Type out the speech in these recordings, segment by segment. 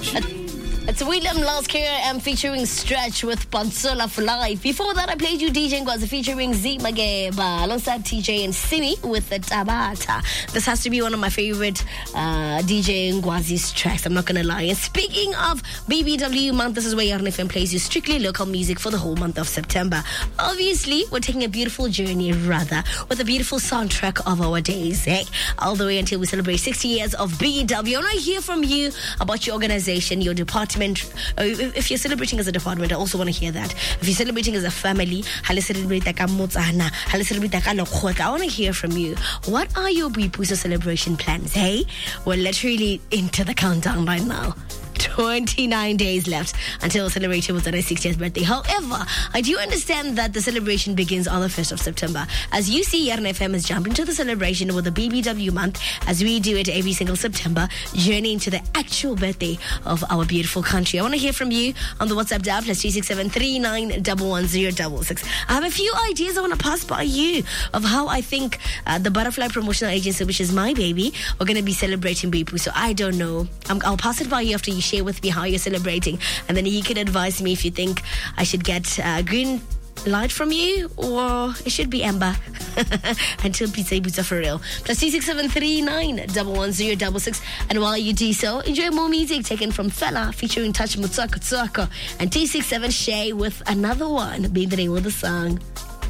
It's William Lasker featuring Stretch with Pansola for Life. Before that, I played you DJ Ngwazi featuring Z Mageba alongside TJ and Simi with the Tabata. This has to be one of my favorite DJ Ngwazi's tracks, I'm not going to lie. And speaking of BBW month, this is where Yarn FM plays you strictly local music for the whole month of September. Obviously, we're taking a beautiful journey, rather, with a beautiful soundtrack of our days, all the way until we celebrate 60 years of BBW. I want to hear from you about your organization, your department. If you're celebrating as a department, I also want to hear that. If you're celebrating as a family, I want to hear from you. What are your Boipuso celebration plans? Hey, we're literally into the countdown right now. 29 days left until celebrating was 60th birthday. However, I do understand that the celebration begins on the 1st of September. As you see, Yarn FM has jumped into the celebration with the BBW month, as we do it every single September, journeying to the actual birthday of our beautiful country. I want to hear from you on the WhatsApp dial, +367 39111066. I have a few ideas I want to pass by you of how I think the Butterfly Promotional Agency, which is my baby, we're going to be celebrating Bipu. So I don't know. I'll pass it by you after you share with me how you're celebrating, and then you can advise me if you think I should get green light from you or it should be amber until pizza for real. +367 39111066. And while you do so, enjoy more music taken from Fela featuring Touch Mutsako and T67 Shay with another one being the name of the song.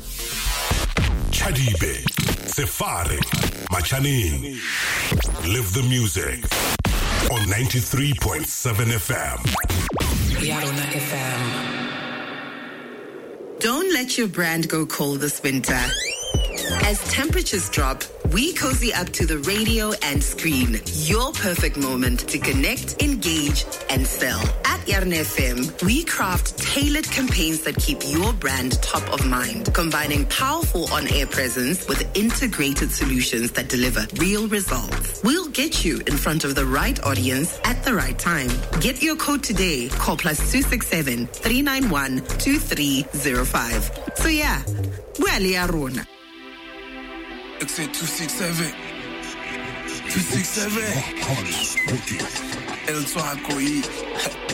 Chadibe, Sefare, Machanin. Live the music on 93.7 FM. Yarona FM. Don't let your brand go cold this winter. As temperatures drop, we cozy up to the radio and screen. Your perfect moment to connect, engage, and sell. At Yarn FM, we craft tailored campaigns that keep your brand top of mind, combining powerful on-air presence with integrated solutions that deliver real results. We'll get you in front of the right audience at the right time. Get your code today. Call +267 391 2305. So yeah, well, Yarona. Exit 267. 267. El Swakoi.